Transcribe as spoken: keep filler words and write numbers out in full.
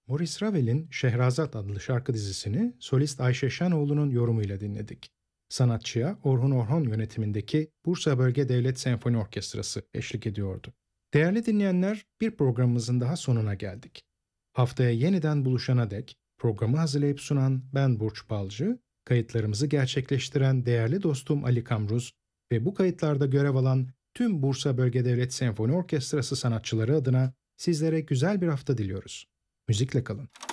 Maurice Ravel'in Şehrazat adlı şarkı dizisini solist Ayşe Şenoğlu'nun yorumuyla dinledik. Sanatçıya Orhun Orhon yönetimindeki Bursa Bölge Devlet Senfoni Orkestrası eşlik ediyordu. Değerli dinleyenler, bir programımızın daha sonuna geldik. Haftaya yeniden buluşana dek programı hazırlayıp sunan ben Burç Balcı, kayıtlarımızı gerçekleştiren değerli dostum Ali Kamruz ve bu kayıtlarda görev alan tüm Bursa Bölge Devlet Senfoni Orkestrası sanatçıları adına sizlere güzel bir hafta diliyoruz. Müzikle kalın.